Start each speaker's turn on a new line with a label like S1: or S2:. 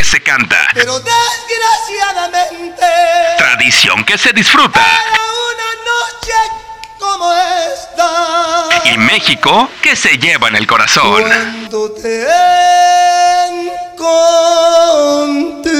S1: se canta.
S2: Pero desgraciadamente,
S1: Tradición que se disfruta.
S2: para una noche como esta,
S1: Y México que se lleva en el corazón.
S2: cuando te encontré.